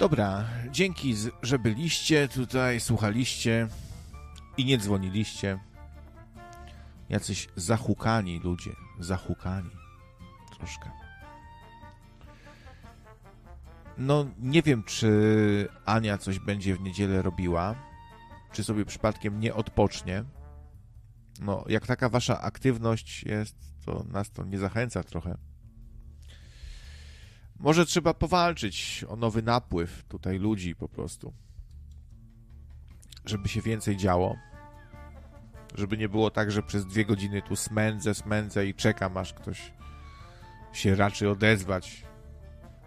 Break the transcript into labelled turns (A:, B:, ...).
A: Dobra, dzięki, że byliście tutaj, słuchaliście i nie dzwoniliście. Jacyś zahukani ludzie, zahukani troszkę. No, nie wiem, czy Ania coś będzie w niedzielę robiła, czy sobie przypadkiem nie odpocznie. No, jak taka wasza aktywność jest, to nas to nie zachęca trochę. Może trzeba powalczyć o nowy napływ tutaj ludzi po prostu. Żeby się więcej działo. Żeby nie było tak, że przez 2 godziny tu smędzę i czekam, aż ktoś się raczy odezwać.